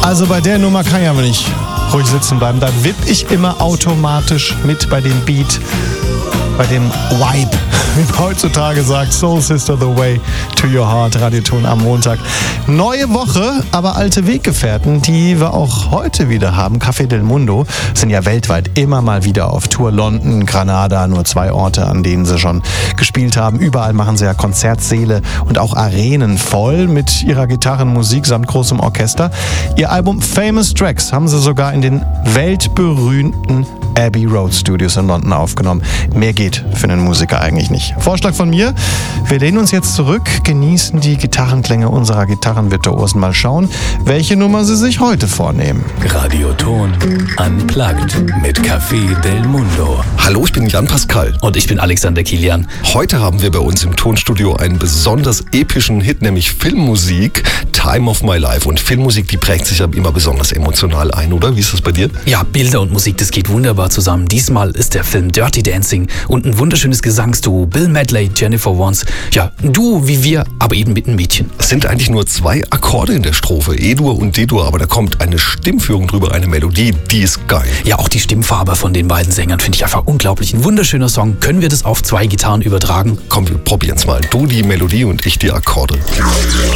Also bei der Nummer kann ich aber nicht ruhig sitzen bleiben. Da wipp ich immer automatisch mit bei dem Beat, bei dem Vibe, wie man heutzutage sagt. Soul Sister, The Way to Your Heart, Radioton am Montag. Neue Woche, aber alte Weggefährten, die wir auch heute wieder haben. Café del Mundo sind ja weltweit immer mal wieder auf Tour. London, Granada, nur 2 Orte, an denen sie schon gespielt haben. Überall machen sie ja Konzertsäle und auch Arenen voll mit ihrer Gitarrenmusik samt großem Orchester. Ihr Album Famous Tracks haben sie sogar in den weltberühmten Abbey Road Studios in London aufgenommen. Mehr geht für einen Musiker eigentlich nicht. Vorschlag von mir, wir lehnen uns jetzt zurück, genießen die Gitarrenklänge unserer Gitarrenvirtuosen. Mal schauen, welche Nummer sie sich heute vornehmen. Radioton Unplugged mit Café del Mundo. Hallo, ich bin Jan Pascal. Und ich bin Alexander Kilian. Heute haben wir bei uns im Tonstudio einen besonders epischen Hit, nämlich Filmmusik, Time of My Life. Und Filmmusik, die prägt sich ja immer besonders emotional ein, oder? Wie ist das bei dir? Ja, Bilder und Musik, das geht wunderbar zusammen. Diesmal ist der Film Dirty Dancing und ein wunderschönes Gesangsduo. Bill Medley, Jennifer Warnes. Ja, ein Duo wie wir, aber eben mit einem Mädchen. Es sind eigentlich nur 2 Akkorde in der Strophe, E-Dur und D-Dur, aber da kommt eine Stimmführung drüber, eine Melodie, die ist geil. Ja, auch die Stimmfarbe von den beiden Sängern finde ich einfach unglaublich. Ein wunderschöner Song. Können wir das auf 2 Gitarren übertragen? Komm, wir probieren's mal. Du die Melodie und ich die Akkorde.